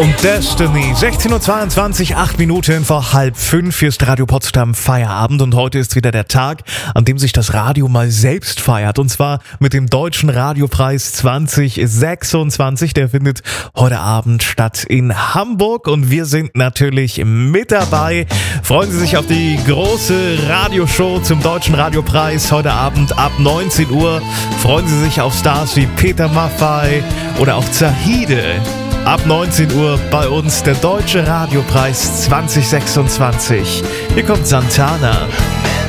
und Destiny. 16.22 Uhr, 8 Minuten vor halb 5. Hier ist Radio Potsdam Feierabend und heute ist wieder der Tag, an dem sich das Radio mal selbst feiert. Und zwar mit dem Deutschen Radiopreis 2026. Der findet heute Abend statt in Hamburg und wir sind natürlich mit dabei. Freuen Sie sich auf die große Radioshow zum Deutschen Radiopreis heute Abend ab 19 Uhr. Freuen Sie sich auf Stars wie Peter Maffay oder auch Zahide. Ab 19 Uhr bei uns der Deutsche Radiopreis 2026. Hier kommt Santana.